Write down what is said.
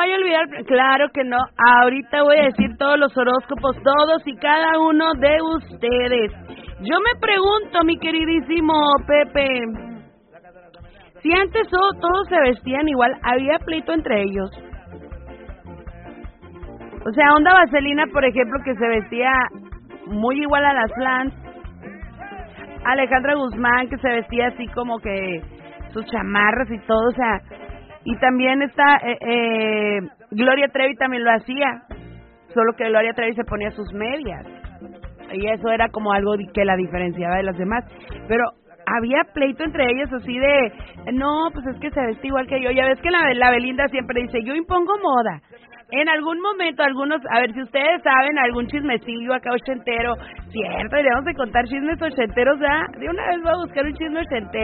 vaya a olvidar, claro que no. Ahorita voy a decir todos los horóscopos, todos y cada uno de ustedes. Yo me pregunto, mi queridísimo Pepe, si antes todos se vestían igual, ¿había pleito entre ellos? O sea, Onda Vaselina, por ejemplo, que se vestía muy igual a las Flans. Alejandra Guzmán, que se vestía así como que sus chamarras y todo, o sea, y también está Gloria Trevi también lo hacía, solo que Gloria Trevi se ponía sus medias y eso era como algo que la diferenciaba de las demás, pero había pleito entre ellas así de, no, pues es que se veste igual que yo. Ya ves que la Belinda siempre dice, yo impongo moda. En algún momento, algunos, a ver si ustedes saben, algún chismecillo acá ochentero, cierto, deberíamos de contar chismes ochenteros, ¿verdad? De una vez voy a buscar un chisme ochentero.